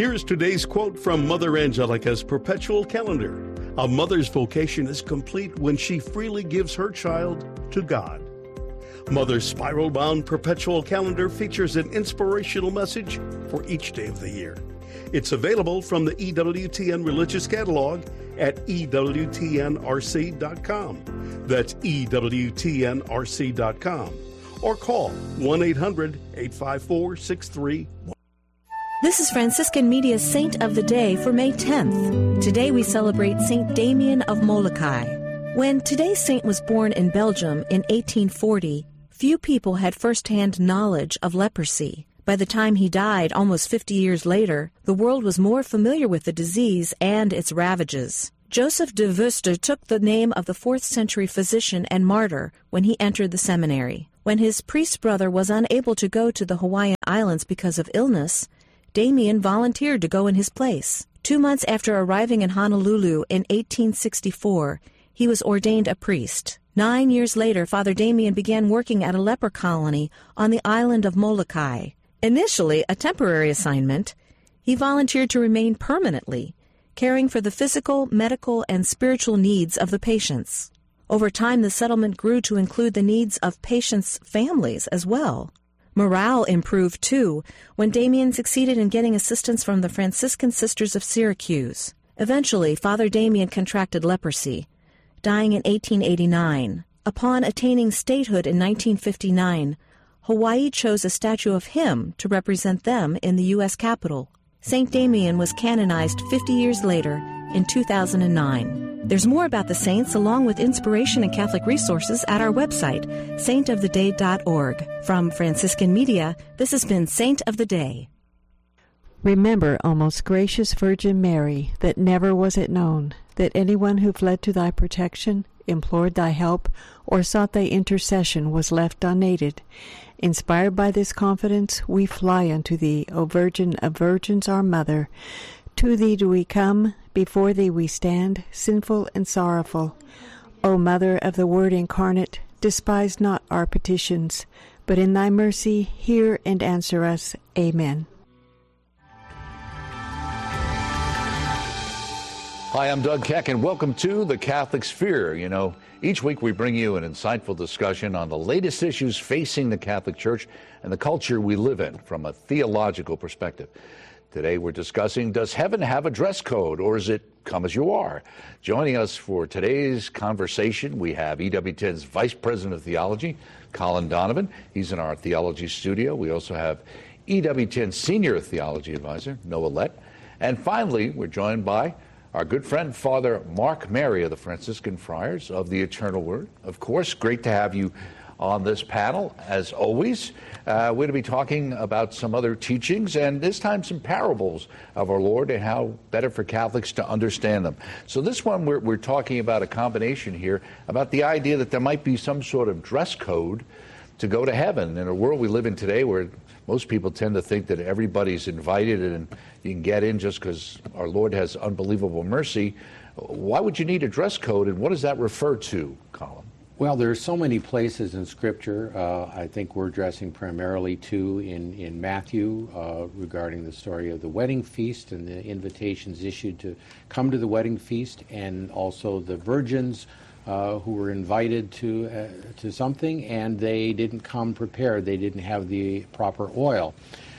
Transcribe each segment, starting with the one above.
Here's today's quote from Mother Angelica's perpetual calendar. A mother's vocation is complete when she freely gives her child to God. Mother's spiral-bound perpetual calendar features an inspirational message for each day of the year. It's available from the EWTN Religious Catalog at EWTNRC.com. That's EWTNRC.com. Or call 1-800-854-6311. This is Franciscan Media's Saint of the Day for May 10th. Today we celebrate Saint Damien of Molokai. When today's saint was born in Belgium in 1840, few people had first-hand knowledge of leprosy. By the time he died, almost 50 years later, the world was more familiar with the disease and its ravages. Joseph de Veuster took the name of the 4th century physician and martyr when he entered the seminary. When his priest brother was unable to go to the Hawaiian Islands because of illness, Damien volunteered to go in his place. 2 months after arriving in Honolulu in 1864, he was ordained a priest. 9 years later, Father Damien began working at a leper colony on the island of Molokai. Initially a temporary assignment, he volunteered to remain permanently, caring for the physical, medical, and spiritual needs of the patients. Over time, the settlement grew to include the needs of patients' families as well. Morale improved, too, when Damien succeeded in getting assistance from the Franciscan Sisters of Syracuse. Eventually, Father Damien contracted leprosy, dying in 1889. Upon attaining statehood in 1959, Hawaii chose a statue of him to represent them in the U.S. Capitol. St. Damien was canonized 50 years later in 2009. There's more about the saints along with inspiration and Catholic resources at our website, saintoftheday.org. From Franciscan Media, this has been Saint of the Day. Remember, O most gracious Virgin Mary, that never was it known that anyone who fled to thy protection, implored thy help, or sought thy intercession was left unaided. Inspired by this confidence, we fly unto thee, O Virgin of Virgins, our Mother. To thee do we come, before thee we stand, sinful and sorrowful. O Mother of the Word incarnate, despise not our petitions, but in thy mercy hear and answer us. Amen. Hi, I'm Doug Keck, and welcome to The Catholic Sphere. You know, each week we bring you an insightful discussion on the latest issues facing the Catholic Church and the culture we live in from a theological perspective. Today we're discussing, does heaven have a dress code, or is it come as you are? Joining us for today's conversation, we have EWTN's Vice President of Theology, Colin Donovan. He's in our theology studio. We also have EWTN Senior Theology Advisor, Noah Lett. And finally, we're joined by our good friend, Father Mark Mary of the Franciscan Friars of the Eternal Word. Of course, great to have you on this panel, as always. We're going to be talking about some other teachings, and this time some parables of our Lord and how better for Catholics to understand them. So this one, we're talking about a combination here, about the idea that there might be some sort of dress code to go to heaven. In a world we live in today where most people tend to think that everybody's invited and you can get in just because our Lord has unbelievable mercy, why would you need a dress code, and what does that refer to, Colin? Well, there are so many places in Scripture. I think we're addressing primarily two in Matthew regarding the story of the wedding feast and the invitations issued to come to the wedding feast, and also the virgins who were invited to something and they didn't come prepared. They didn't have the proper oil.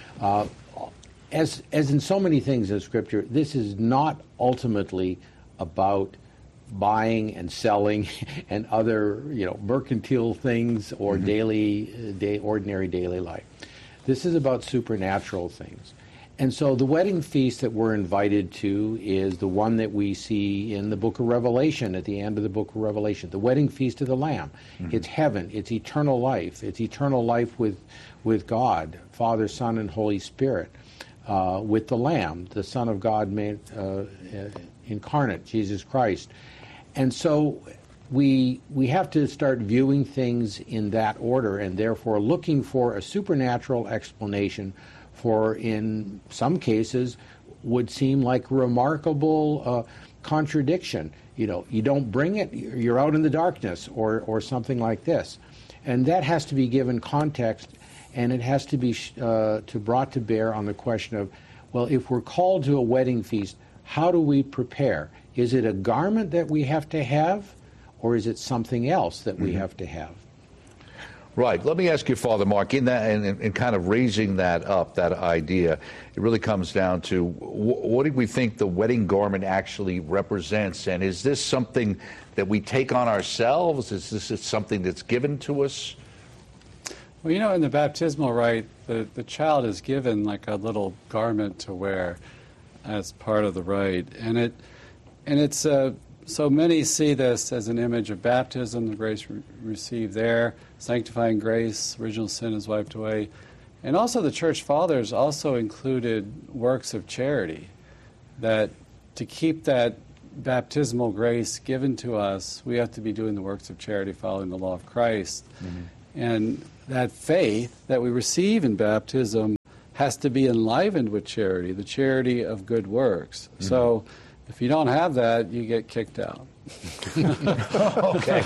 As in so many things in Scripture, this is not ultimately about buying and selling and other, mercantile things or ordinary daily life. This is about supernatural things. And so the wedding feast that we're invited to is the one that we see in the book of Revelation, at the end of the book of Revelation, the wedding feast of the Lamb. Mm-hmm. It's heaven, it's eternal life. It's eternal life with God, Father, Son, and Holy Spirit, with the Lamb, the Son of God made incarnate, Jesus Christ. And so we have to start viewing things in that order, and therefore looking for a supernatural explanation for, in some cases, would seem like a remarkable contradiction. You don't bring it, you're out in the darkness, or something like this. And that has to be given context, and it has to be brought to bear on the question of Well, if we're called to a wedding feast, how do we prepare? Is it a garment that we have to have, or is it something else that we have to have? Right. Let me ask you, Father Mark, in that and kind of raising that up, that idea, it really comes down to what do we think the wedding garment actually represents? And is this something that we take on ourselves? Is this something that's given to us? Well, you know, in the baptismal rite, the child is given like a little garment to wear as part of the rite. And it's so many see this as an image of baptism, the grace received there, sanctifying grace, original sin is wiped away. And also the church fathers also included works of charity, that to keep that baptismal grace given to us, we have to be doing the works of charity following the law of Christ. And that faith that we receive in baptism has to be enlivened with charity, the charity of good works. So if you don't have that, you get kicked out. Okay.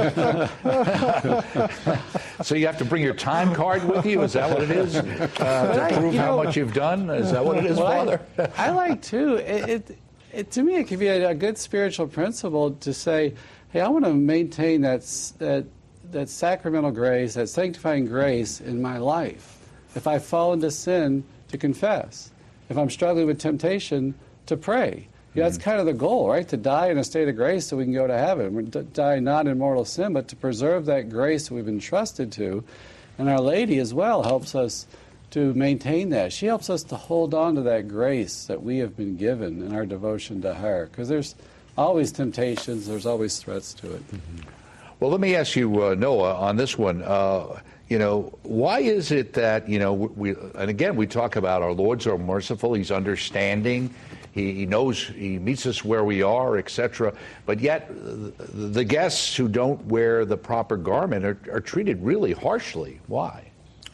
So you have to bring your time card with you? Is that what it is? To prove how much you've done? Is that what it is, Father? I like, too. To me, it can be a good spiritual principle to say, hey, I want to maintain that sacramental grace, that sanctifying grace in my life. If I fall into sin, to confess. If I'm struggling with temptation, to pray. Yeah, that's kind of the goal, right? To die in a state of grace so we can go to heaven. We die not in mortal sin, but to preserve that grace that we've been trusted to. And Our Lady as well helps us to maintain that. She helps us to hold on to that grace that we have been given in our devotion to her. Because there's always temptations, there's always threats to it. Well, let me ask you, Noah, on this one. Why is it that, and again, we talk about our Lord's so merciful, He's understanding, He knows, He meets us where we are, etc. But yet, the guests who don't wear the proper garment are treated really harshly. Why?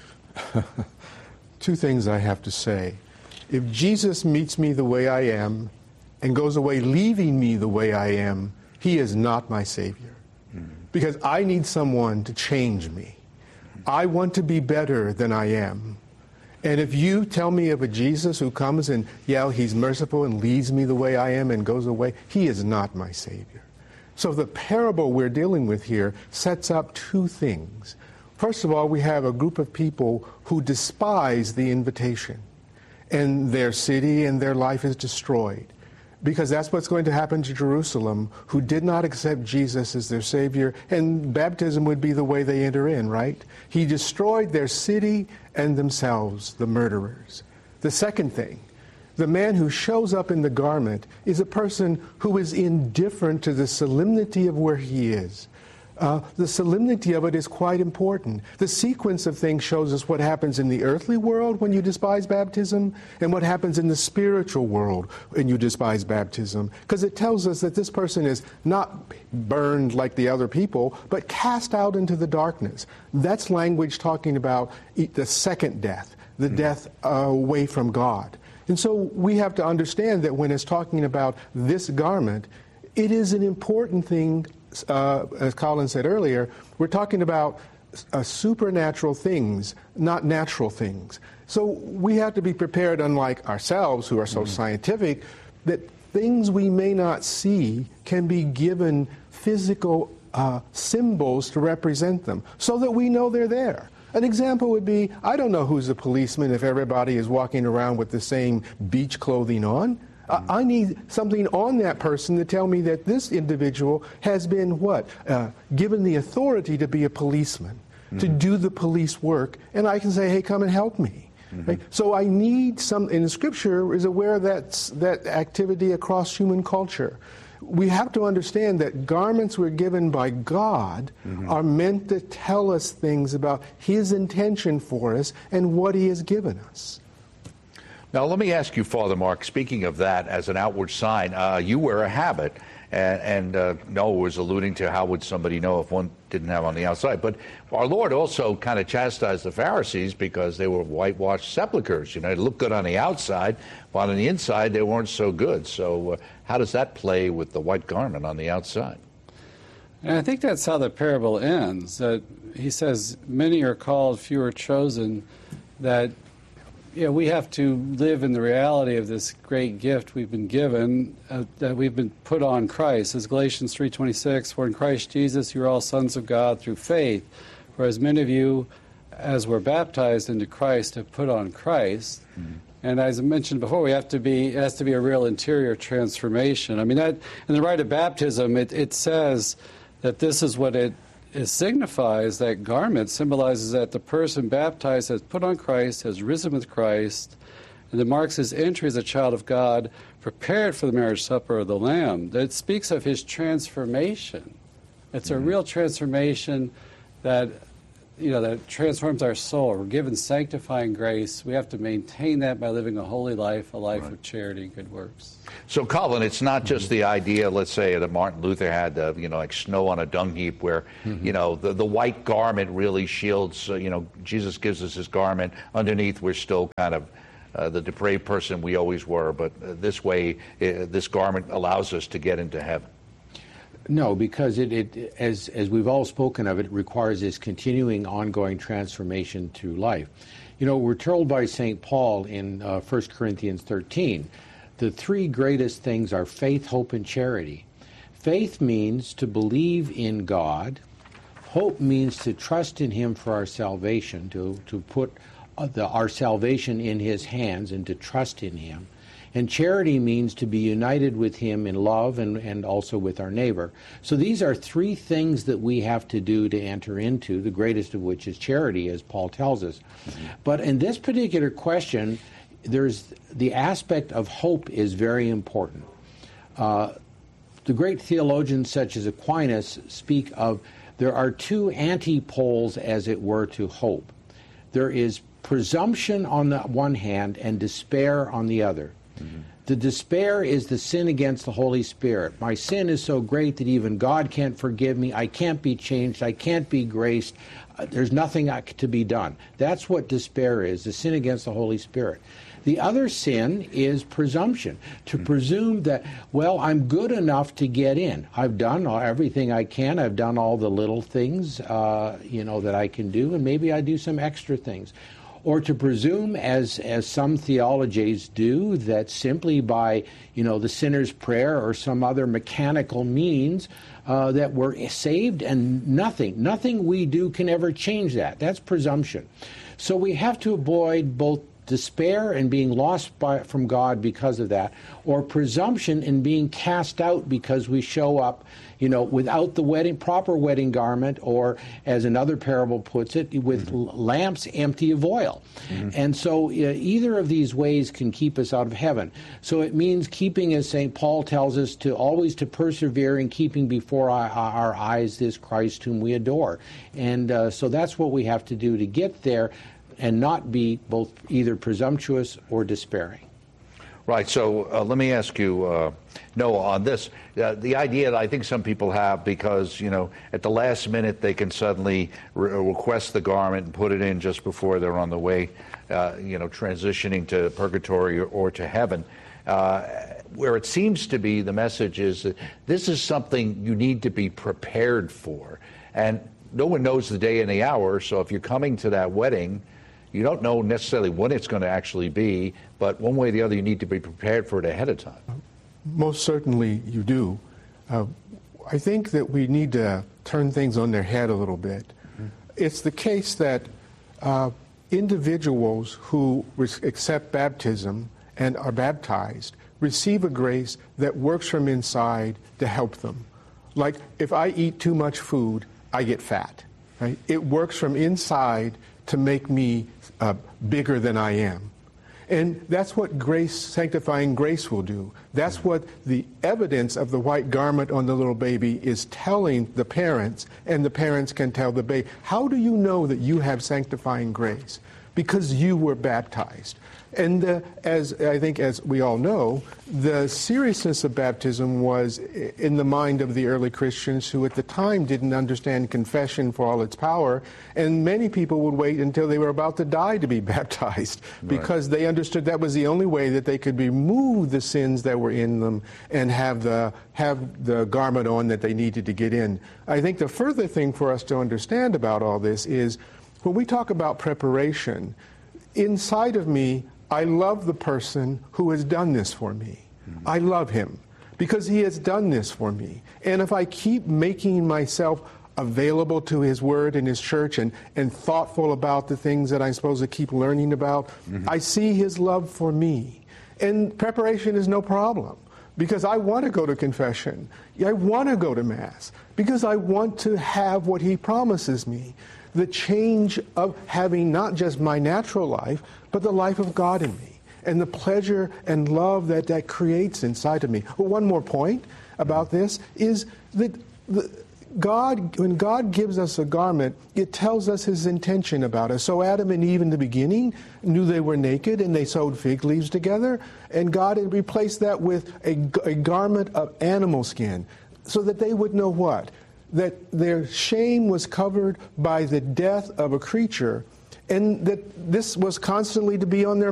Two things I have to say. If Jesus meets me the way I am and goes away leaving me the way I am, He is not my Savior. Because I need someone to change me. I want to be better than I am. And if you tell me of a Jesus who comes and, He's merciful and leaves me the way I am and goes away, He is not my Savior. So the parable we're dealing with here sets up two things. First of all, we have a group of people who despise the invitation, and their city and their life is destroyed. Because that's what's going to happen to Jerusalem, who did not accept Jesus as their Savior, and baptism would be the way they enter in, right? He destroyed their city and themselves, the murderers. The second thing, the man who shows up in the garment is a person who is indifferent to the solemnity of where he is. The solemnity of it is quite important. The sequence of things shows us what happens in the earthly world when you despise baptism and what happens in the spiritual world when you despise baptism. Because it tells us that this person is not burned like the other people, but cast out into the darkness. That's language talking about the second death, the death away from God. And so we have to understand that when it's talking about this garment, it is an important thing. As Colin said earlier, we're talking about supernatural things, not natural things. So we have to be prepared, unlike ourselves who are so scientific, that things we may not see can be given physical symbols to represent them so that we know they're there. An example would be, I don't know who's a policeman if everybody is walking around with the same beach clothing on. I need something on that person to tell me that this individual has been given the authority to be a policeman, to do the police work, and I can say, hey, come and help me. Right? So I need and the Scripture is aware of that activity across human culture. We have to understand that garments we're given by God are meant to tell us things about His intention for us and what He has given us. Now, let me ask you, Father Mark, speaking of that as an outward sign, you wear a habit, and Noah was alluding to how would somebody know if one didn't have on the outside. But our Lord also kind of chastised the Pharisees because they were whitewashed sepulchres. They looked good on the outside, but on the inside they weren't so good. So how does that play with the white garment on the outside? And I think that's how the parable ends, that He says, many are called, few are chosen, that we have to live in the reality of this great gift we've been given, that we've been put on Christ. As Galatians 3:26, for in Christ Jesus you are all sons of God through faith. For as many of you as were baptized into Christ have put on Christ. Mm-hmm. And as I mentioned before, it has to be a real interior transformation. I mean, that in the rite of baptism, it says that this is what it signifies. That garment symbolizes that the person baptized has put on Christ, has risen with Christ, and it marks his entry as a child of God, prepared for the marriage supper of the Lamb. That speaks of his transformation. It's a real transformation that transforms our soul. We're given sanctifying grace. We have to maintain that by living a holy life, a life of charity and good works. So, Colin, it's not just the idea, let's say, that Martin Luther had, like snow on a dung heap, where, the white garment really shields, Jesus gives us his garment. Underneath, we're still kind of the depraved person we always were. But this way, this garment allows us to get into heaven. No, because it as we've all spoken of, it requires this continuing, ongoing transformation through life. We're told by St. Paul in 1 Corinthians 13, the three greatest things are faith, hope, and charity. Faith means to believe in God. Hope means to trust in him for our salvation, to put our salvation in his hands and to trust in him. And charity means to be united with him in love and also with our neighbor. So these are three things that we have to do to enter into, the greatest of which is charity, as Paul tells us. Mm-hmm. But in this particular question, there's the aspect of hope is very important. The great theologians such as Aquinas speak of there are two antipoles, as it were, to hope. There is presumption on the one hand and despair on the other. Mm-hmm. The despair is the sin against the Holy Spirit. My sin is so great that even God can't forgive me. I can't be changed. I can't be graced. There's nothing to be done. That's what despair is, the sin against the Holy Spirit. The other sin is presumption, to presume that, well, I'm good enough to get in. I've done everything I can. I've done all the little things, that I can do, and maybe I do some extra things. Or to presume, as some theologies do, that simply by, the sinner's prayer or some other mechanical means that we're saved, and nothing we do can ever change that. That's presumption. So we have to avoid both despair and being lost from God because of that, or presumption in being cast out because we show up, without the proper wedding garment, or as another parable puts it, with lamps empty of oil. Mm-hmm. And so either of these ways can keep us out of heaven. So it means keeping, as St. Paul tells us, to always to persevere in keeping before our eyes this Christ whom we adore. And so that's what we have to do to get there, and not be both either presumptuous or despairing. Right. So let me ask you, Noah, on this, the idea that I think some people have, because, at the last minute they can suddenly request the garment and put it in just before they're on the way, transitioning to purgatory or to heaven, where it seems to be the message is that this is something you need to be prepared for. And no one knows the day and the hour, so if you're coming to that wedding, you don't know necessarily when it's going to actually be, but one way or the other, you need to be prepared for it ahead of time. Most certainly you do. I think that we need to turn things on their head a little bit. Mm-hmm. It's the case that individuals who accept baptism and are baptized receive a grace that works from inside to help them. Like if I eat too much food, I get fat. Right? It works from inside to make me bigger than I am. And that's what grace, sanctifying grace, will do. That's what the evidence of the white garment on the little baby is telling the parents, and the parents can tell the baby. How do you know that you have sanctifying grace? Because you were baptized. And as we all know, the seriousness of baptism was in the mind of the early Christians, who at the time didn't understand confession for all its power, and many people would wait until they were about to die to be baptized, because they understood that was the only way that they could remove the sins that were in them and have the garment on that they needed to get in. I think the further thing for us to understand about all this is when we talk about preparation, inside of me, I love the person who has done this for me. I love him because he has done this for me. And if I keep making myself available to his word and his church and thoughtful about the things that I'm supposed to keep learning about, I see his love for me. And preparation is no problem because I want to go to confession. I want to go to Mass because I want to have what he promises me. The change of having not just my natural life, but the life of God in me, and the pleasure and love that creates inside of me. Well, one more point about this is that when God gives us a garment, it tells us his intention about us. So Adam and Eve in the beginning knew they were naked, and they sewed fig leaves together, and God had replaced that with a garment of animal skin, so that they would know what? That their shame was covered by the death of a creature, and that this was constantly to be on their